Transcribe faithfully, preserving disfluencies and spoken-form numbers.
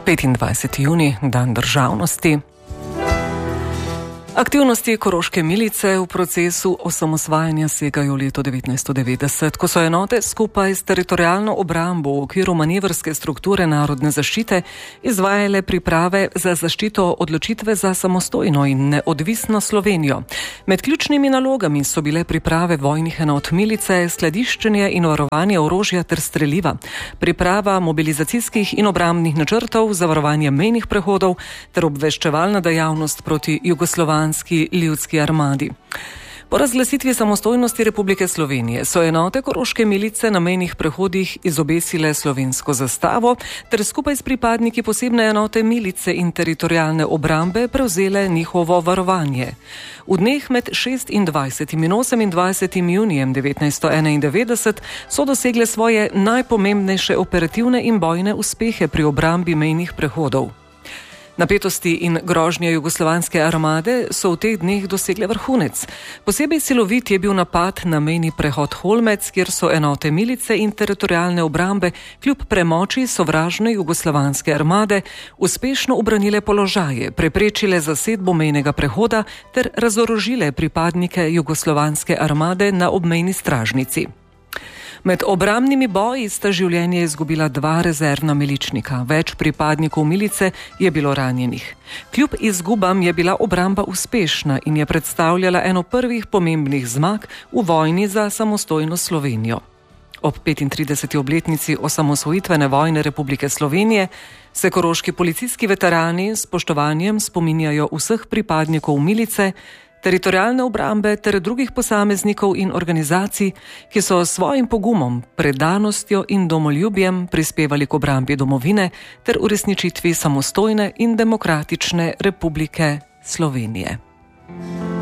petindvajseti junij, dan državnosti. Aktivnosti koroške milice v procesu osamosvajanja segajo v leto devetnajststo devetdeset, ko so enote skupaj s teritorialno obrambo v okviru manevrske strukture narodne zaščite izvajale priprave za zaščito odločitve za samostojno in neodvisno Slovenijo. Med ključnimi nalogami so bile priprave vojnih enot milice, skladiščenje in varovanje orožja ter streliva, priprava mobilizacijskih in obrambnih načrtov, zavarovanje mejnih prehodov ter obveščevalna dejavnost proti jugoslovanski ljudski armadi. Po razglasitvi samostojnosti Republike Slovenije so enote koroške milice na mejnih prehodih izobesile slovensko zastavo ter skupaj s pripadniki posebne enote milice in teritorialne obrambe prevzele njihovo varovanje. V dneh med šestindvajsetim in osemindvajsetim junijem devetnajststo enaindevetdeset so dosegle svoje najpomembnejše operativne in bojne uspehe pri obrambi mejnih prehodov. Napetosti in grožnje jugoslovanske armade so v teh dneh dosegle vrhunec. Posebej silovit je bil napad na mejni prehod Holmec, kjer so enote milice in teritorialne obrambe kljub premoči sovražne jugoslovanske armade uspešno ubranile položaje, preprečile zasedbo mejnega prehoda ter razorožile pripadnike jugoslovanske armade na obmejni stražnici. Med obrambnimi boji sta življenje izgubila dva rezervna miličnika, več pripadnikov milice je bilo ranjenih. Kljub izgubam je bila obramba uspešna in je predstavljala eno prvih pomembnih zmag v vojni za samostojno Slovenijo. Ob petintrideseti obletnici osamosvojitvene vojne Republike Slovenije se koroški policijski veterani s spoštovanjem spominjajo vseh pripadnikov milice, teritorialne obrambe ter drugih posameznikov in organizacij, ki so s svojim pogumom, predanostjo in domoljubjem prispevali k obrambi domovine ter uresničitvi samostojne in demokratične Republike Slovenije.